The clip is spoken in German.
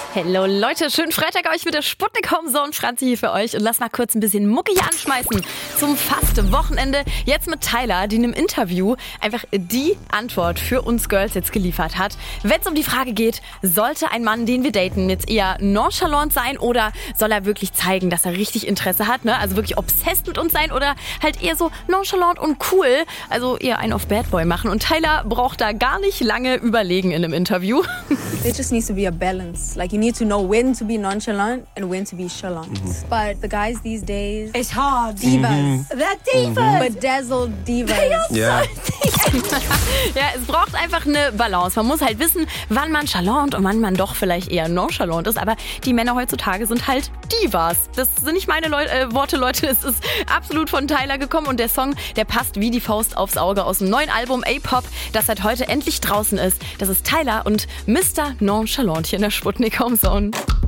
Hallo Leute, schönen Freitag euch mit der Sputnik Home Zone. Franzi hier für euch und lass mal kurz ein bisschen Mucke hier anschmeißen zum fast Wochenende. Jetzt mit Tyler, die in einem Interview einfach die Antwort für uns Girls jetzt geliefert hat. Wenn es um die Frage geht, sollte ein Mann, den wir daten, jetzt eher nonchalant sein oder soll er wirklich zeigen, dass er richtig Interesse hat, ne? Also wirklich obsessed mit uns sein oder halt eher so nonchalant und cool, also eher einen auf Bad Boy machen. Und Tyler braucht da gar nicht lange überlegen in einem Interview. There just needs to be a balance. Like, you need to know when to be nonchalant and when to be chalant. But the guys these days, It's hard. divas. They're divas. Bedazzled divas. Ja. Ja, es braucht einfach eine Balance. Man muss halt wissen, wann man chalant und wann man doch vielleicht eher nonchalant ist. Aber die Männer heutzutage sind halt Divas. Das sind nicht meine Worte, Leute. Es ist absolut von Tyler gekommen. Und der Song, der passt wie die Faust aufs Auge aus dem neuen Album A-Pop, das seit heute endlich draußen ist. Das ist Tyler und Mr. Nonchalant hier in der Sputnik Home Zone.